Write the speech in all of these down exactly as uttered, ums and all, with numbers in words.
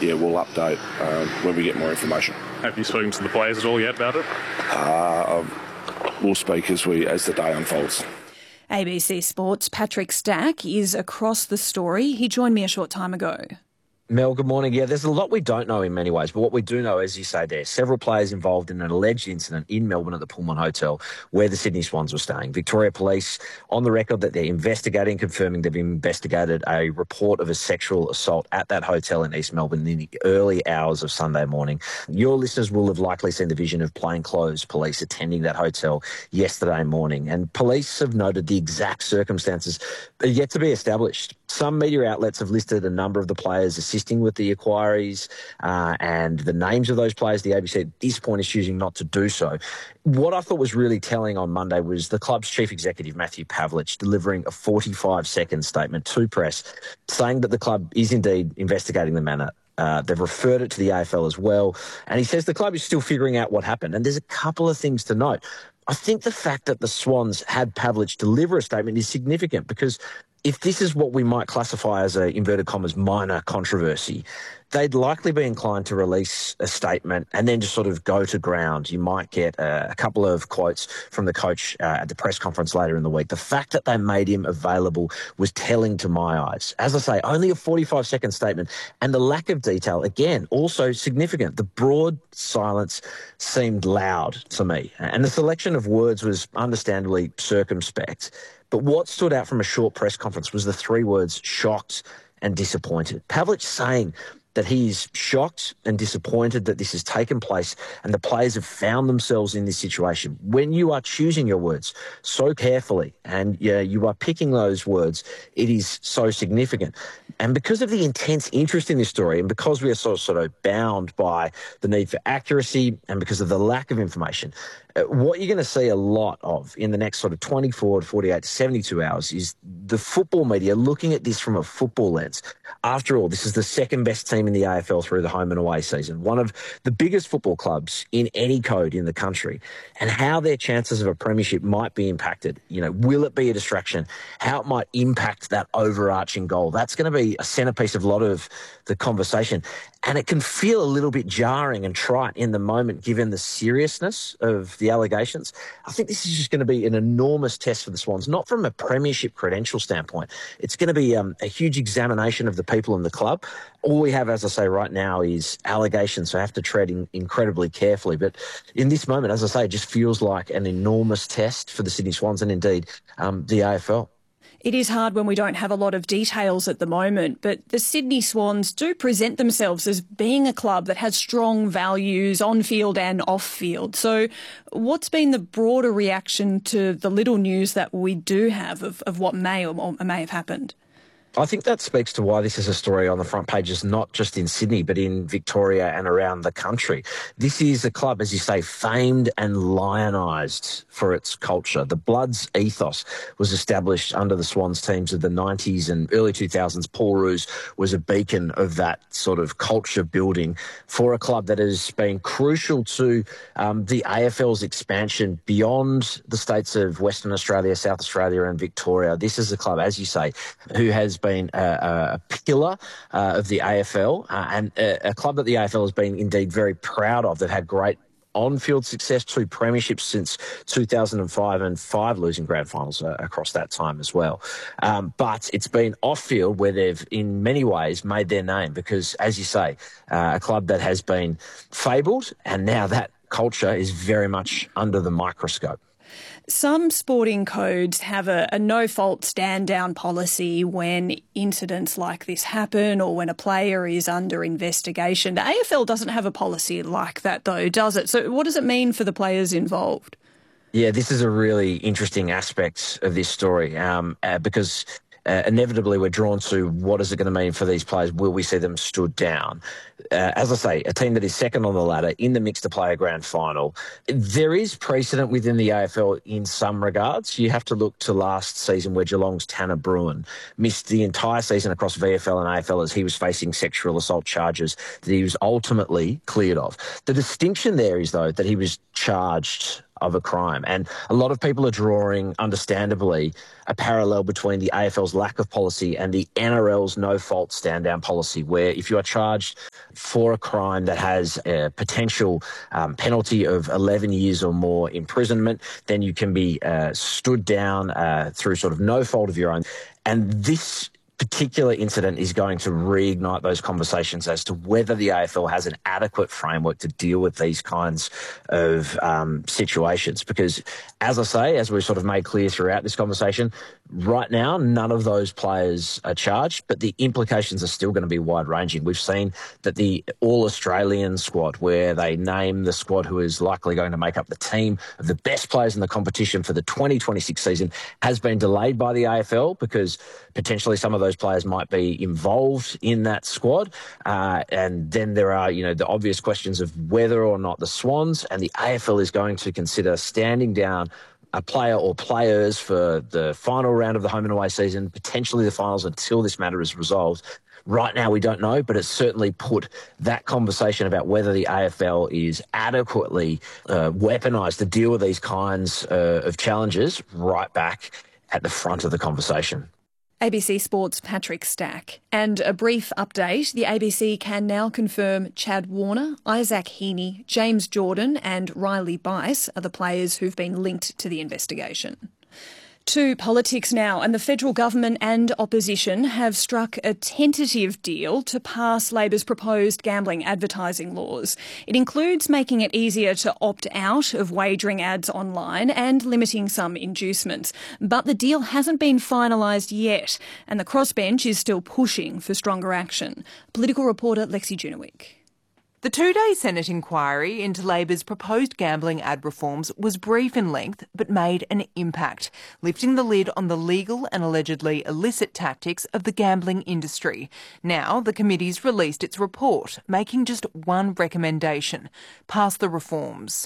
yeah, we'll update um, when we get more information. Have you spoken to the players at all yet about it? Uh, we'll speak as we as the day unfolds. A B C Sports' Patrick Stack is across the story. He joined me a short time ago. Mel, good morning. Yeah, there's a lot we don't know in many ways, but what we do know, as you say there, several players involved in an alleged incident in Melbourne at the Pullman Hotel where the Sydney Swans were staying. Victoria Police on the record that they're investigating, confirming they've investigated a report of a sexual assault at that hotel in East Melbourne in the early hours of Sunday morning. Your listeners will have likely seen the vision of plainclothes police attending that hotel yesterday morning, and police have noted the exact circumstances are yet to be established. Some media outlets have listed a number of the players assisting with the inquiries uh, and the names of those players. The A B C at this point is choosing not to do so. What I thought was really telling on Monday was the club's chief executive, Matthew Pavlich, delivering a forty-five second statement to press saying that the club is indeed investigating the matter. Uh, they've referred it to the A F L as well. And he says the club is still figuring out what happened. And there's a couple of things to note. I think the fact that the Swans had Pavlich deliver a statement is significant because if this is what we might classify as a, inverted commas, minor controversy, they'd likely be inclined to release a statement and then just sort of go to ground. You might get a, a couple of quotes from the coach uh, at the press conference later in the week. The fact that they made him available was telling to my eyes. As I say, only a forty-five second statement, and the lack of detail, again, also significant. The broad silence seemed loud to me, and the selection of words was understandably circumspect. But what stood out from a short press conference was the three words shocked and disappointed. Pavlich saying that he's shocked and disappointed that this has taken place and the players have found themselves in this situation. When you are choosing your words so carefully and yeah, you are picking those words, it is so significant. And because of the intense interest in this story and because we are sort of, sort of bound by the need for accuracy and because of the lack of information, what you're going to see a lot of in the next sort of twenty-four to forty-eight to seventy-two hours is the football media looking at this from a football lens. After all, this is the second best team in the A F L through the home and away season, one of the biggest football clubs in any code in the country, and how their chances of a premiership might be impacted. You know, will it be a distraction? How it might impact that overarching goal. That's going to be a centerpiece of a lot of the conversation. And it can feel a little bit jarring and trite in the moment, given the seriousness of the allegations. I think this is just going to be an enormous test for the Swans, not from a premiership credential standpoint. It's going to be um, a huge examination of the people in the club. All we have, as I say, right now is allegations, so I have to tread in incredibly carefully. But in this moment, as I say, it just feels like an enormous test for the Sydney Swans and indeed um, the A F L. It is hard when we don't have a lot of details at the moment, but the Sydney Swans do present themselves as being a club that has strong values on-field and off-field. So what's been the broader reaction to the little news that we do have of, of what may or, or may have happened? I think that speaks to why this is a story on the front pages, not just in Sydney, but in Victoria and around the country. This is a club, as you say, famed and lionised for its culture. The Bloods ethos was established under the Swans teams of the nineties and early two thousands. Paul Roos was a beacon of that sort of culture building for a club that has been crucial to um, the A F L's expansion beyond the states of Western Australia, South Australia and Victoria. This is a club, as you say, who has been a, a pillar uh, of the A F L uh, and a, a club that the A F L has been indeed very proud of. They've had great on-field success, two premierships since two thousand five and five losing grand finals uh, across that time as well. Um, but it's been off-field where they've in many ways made their name because, as you say, uh, a club that has been fabled and now that culture is very much under the microscope. Some sporting codes have a, a no-fault stand-down policy when incidents like this happen or when a player is under investigation. The A F L doesn't have a policy like that, though, does it? So what does it mean for the players involved? Yeah, this is a really interesting aspect of this story um, uh, because Uh, inevitably we're drawn to what is it going to mean for these players? Will we see them stood down? Uh, as I say, a team that is second on the ladder in the mix to play a grand final. There is precedent within the A F L in some regards. You have to look to last season where Geelong's Tanner Bruin missed the entire season across V F L and A F L as he was facing sexual assault charges that he was ultimately cleared of. The distinction there is, though, that he was charged of a crime. And a lot of people are drawing, understandably, a parallel between the A F L's lack of policy and the N R L's no-fault stand-down policy, where if you are charged for a crime that has a potential um, penalty of eleven years or more imprisonment, then you can be uh, stood down uh, through sort of no fault of your own. And this particular incident is going to reignite those conversations as to whether the A F L has an adequate framework to deal with these kinds of um, situations. Because, as I say, as we've sort of made clear throughout this conversation, right now, none of those players are charged, but the implications are still going to be wide-ranging. We've seen that the All-Australian squad, where they name the squad who is likely going to make up the team of the best players in the competition for the twenty twenty-six season, has been delayed by the A F L because potentially some of those players might be involved in that squad. Uh, and then there are, you know, the obvious questions of whether or not the Swans and the A F L is going to consider standing down a player or players for the final round of the home and away season, potentially the finals, until this matter is resolved. Right now, we don't know, but it's certainly put that conversation about whether the A F L is adequately uh, weaponised to deal with these kinds uh, of challenges right back at the front of the conversation. A B C Sports' Patrick Stack. And a brief update, the A B C can now confirm Chad Warner, Isaac Heaney, James Jordan and Riley Bice are the players who've been linked to the investigation. To politics now, and the federal government and opposition have struck a tentative deal to pass Labor's proposed gambling advertising laws. It includes making it easier to opt out of wagering ads online and limiting some inducements. But the deal hasn't been finalised yet, and the crossbench is still pushing for stronger action. Political reporter Lexi Junowick. The two-day Senate inquiry into Labor's proposed gambling ad reforms was brief in length but made an impact, lifting the lid on the legal and allegedly illicit tactics of the gambling industry. Now the committee's released its report, making just one recommendation: pass the reforms.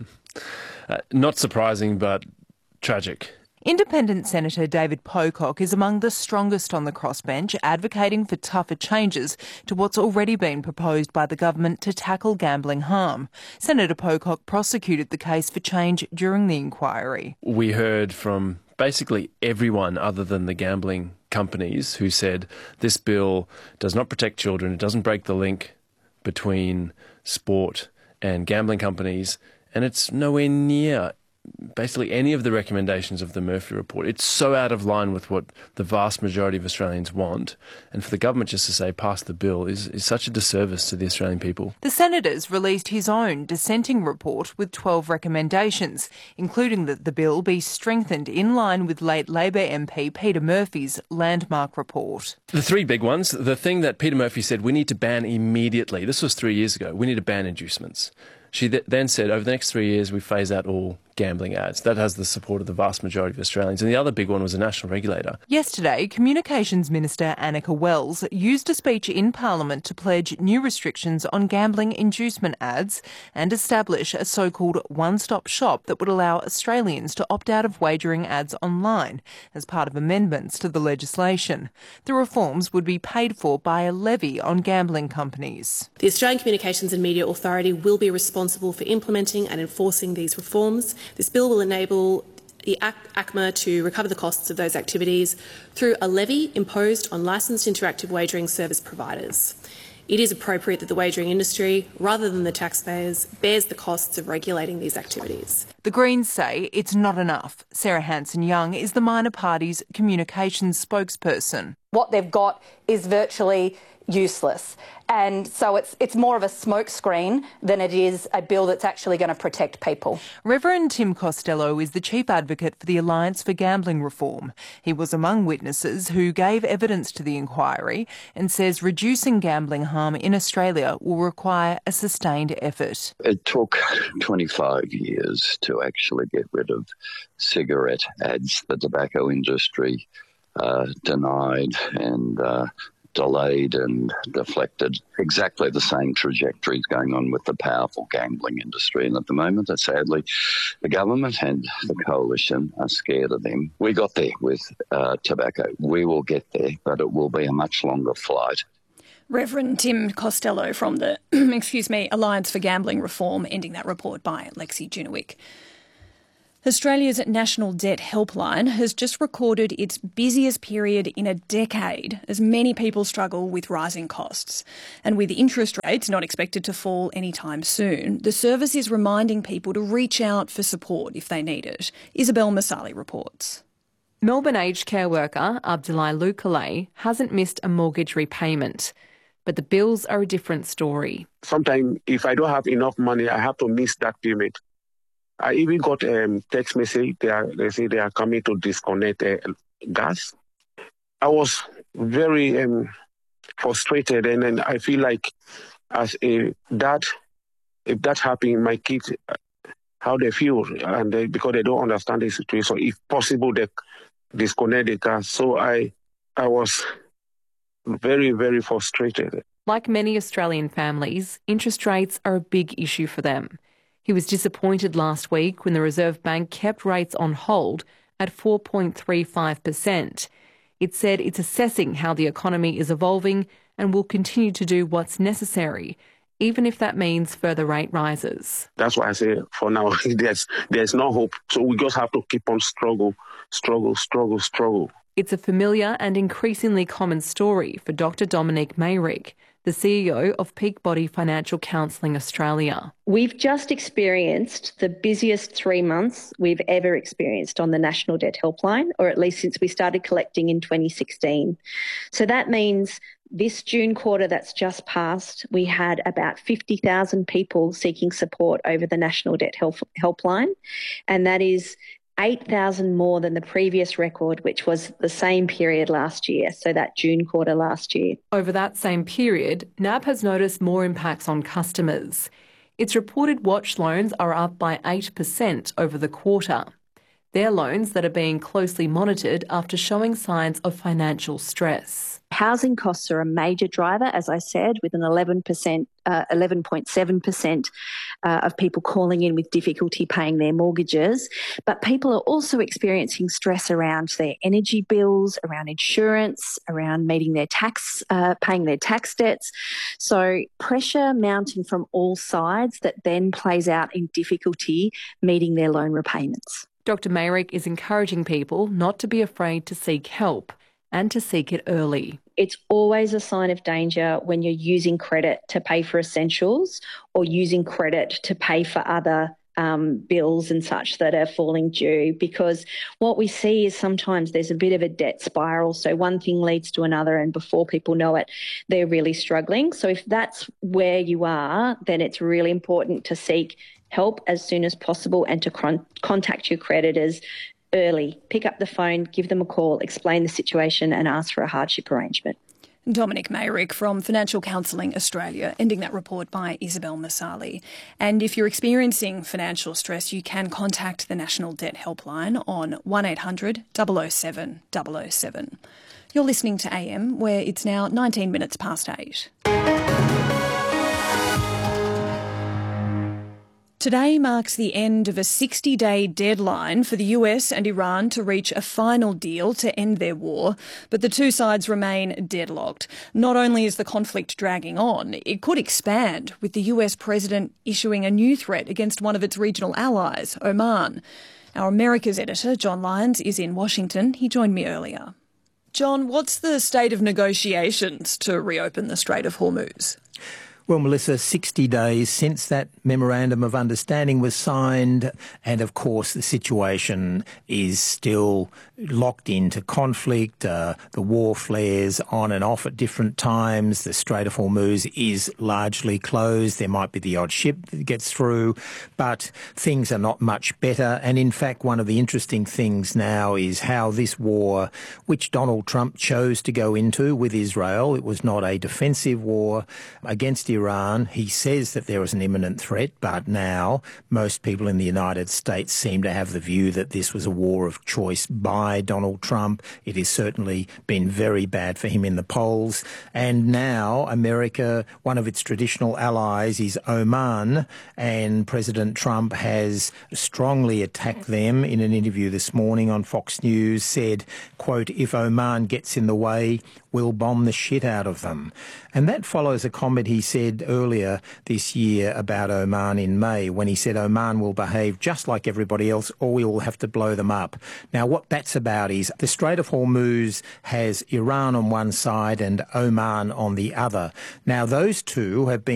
uh, not surprising, but tragic. Independent Senator David Pocock is among the strongest on the crossbench, advocating for tougher changes to what's already been proposed by the government to tackle gambling harm. Senator Pocock prosecuted the case for change during the inquiry. We heard from basically everyone other than the gambling companies who said this bill does not protect children, it doesn't break the link between sport and gambling companies, and it's nowhere near basically any of the recommendations of the Murphy report. It's so out of line with what the vast majority of Australians want. And for the government just to say pass the bill is, is such a disservice to the Australian people. The Senators released his own dissenting report with twelve recommendations, including that the bill be strengthened in line with late Labor M P Peter Murphy's landmark report. The three big ones, the thing that Peter Murphy said we need to ban immediately, this was three years ago, we need to ban inducements. She th- then said, over the next three years, we phase out all gambling ads. That has the support of the vast majority of Australians. And the other big one was a national regulator. Yesterday, Communications Minister Annika Wells used a speech in Parliament to pledge new restrictions on gambling inducement ads and establish a so-called one-stop shop that would allow Australians to opt out of wagering ads online as part of amendments to the legislation. The reforms would be paid for by a levy on gambling companies. The Australian Communications and Media Authority will be responsible for implementing and enforcing these reforms. This bill will enable the A C M A to recover the costs of those activities through a levy imposed on licensed interactive wagering service providers. It is appropriate that the wagering industry, rather than the taxpayers, bears the costs of regulating these activities. The Greens say it's not enough. Sarah Hanson-Young is the minor party's communications spokesperson. What they've got is virtually useless. And so it's it's more of a smokescreen than it is a bill that's actually going to protect people. Reverend Tim Costello is the chief advocate for the Alliance for Gambling Reform. He was among witnesses who gave evidence to the inquiry and says reducing gambling harm in Australia will require a sustained effort. It took twenty-five years to actually get rid of cigarette ads. The tobacco industry uh, denied and uh, delayed and deflected. Exactly the same trajectory is going on with the powerful gambling industry. And at the moment, sadly, the government and the coalition are scared of them. We got there with uh, tobacco. We will get there, but it will be a much longer flight. Reverend Tim Costello from the, excuse me, Alliance for Gambling Reform, ending that report by Lexi Junowick. Australia's National Debt Helpline has just recorded its busiest period in a decade as many people struggle with rising costs. And with interest rates not expected to fall anytime soon, the service is reminding people to reach out for support if they need it. Isabel Masali reports. Melbourne aged care worker Abdullah Lukale hasn't missed a mortgage repayment, but the bills are a different story. Sometimes if I don't have enough money, I have to miss that payment. I even got a um, text message. They, are, they say they are coming to disconnect uh, gas. I was very um, frustrated, and then I feel like as a dad, if that happened, my kids, how they feel, and they, because they don't understand the situation. If possible, they disconnect the gas. So I, I was very, very frustrated. Like many Australian families, interest rates are a big issue for them. He was disappointed last week when the Reserve Bank kept rates on hold at four point three five percent. It said it's assessing how the economy is evolving and will continue to do what's necessary, even if that means further rate rises. That's why I say for now, there's, there's no hope. So we just have to keep on struggle, struggle, struggle, struggle. It's a familiar and increasingly common story for Doctor Dominic Mayrick, the C E O of Peak Body Financial Counselling Australia. We've just experienced the busiest three months we've ever experienced on the National Debt Helpline, or at least since we started collecting in twenty sixteen. So that means this June quarter that's just passed, we had about fifty thousand people seeking support over the National Debt Helpline, and that is eight thousand more than the previous record, which was the same period last year, so that June quarter last year. Over that same period, N A B has noticed more impacts on customers. It's reported watch loans are up by eight percent over the quarter. They're loans that are being closely monitored after showing signs of financial stress. Housing costs are a major driver, as I said, with an eleven percent, uh, eleven point seven percent uh, of people calling in with difficulty paying their mortgages. But people are also experiencing stress around their energy bills, around insurance, around meeting their tax, uh, paying their tax debts. So pressure mounting from all sides that then plays out in difficulty meeting their loan repayments. Doctor Mayrick is encouraging people not to be afraid to seek help and to seek it early. It's always a sign of danger when you're using credit to pay for essentials or using credit to pay for other um, bills and such that are falling due, because what we see is sometimes there's a bit of a debt spiral. So one thing leads to another, and before people know it, they're really struggling. So if that's where you are, then it's really important to seek help as soon as possible and to con- contact your creditors early. Pick up the phone, give them a call, explain the situation and ask for a hardship arrangement. Dominic Mayrick from Financial Counselling Australia, ending that report by Isabel Masali. And if you're experiencing financial stress, you can contact the National Debt Helpline on one eight hundred double oh seven double oh seven. You're listening to A M, where it's now nineteen minutes past eight. Today marks the end of a sixty-day deadline for the U S and Iran to reach a final deal to end their war, but the two sides remain deadlocked. Not only is the conflict dragging on, it could expand, with the U S president issuing a new threat against one of its regional allies, Oman. Our Americas editor, John Lyons, is in Washington. He joined me earlier. John, what's the state of negotiations to reopen the Strait of Hormuz? Well, Melissa, sixty days since that memorandum of understanding was signed, and of course the situation is still locked into conflict. Uh, the war flares on and off at different times. The Strait of Hormuz is largely closed. There might be the odd ship that gets through, but things are not much better. And in fact, one of the interesting things now is how this war, which Donald Trump chose to go into with Israel, it was not a defensive war against Iran. He says that there was an imminent threat, but now most people in the United States seem to have the view that this was a war of choice by Donald Trump. It has certainly been very bad for him in the polls. And now America, one of its traditional allies is Oman, and President Trump has strongly attacked them in an interview this morning on Fox News, said, quote, "If Oman gets in the way, we'll bomb the shit out of them. And that follows a comment he said earlier this year about Oman in May, when he said Oman will behave just like everybody else or we will have to blow them up. Now, what that's about is the Strait of Hormuz has Iran on one side and Oman on the other. Now, those two have been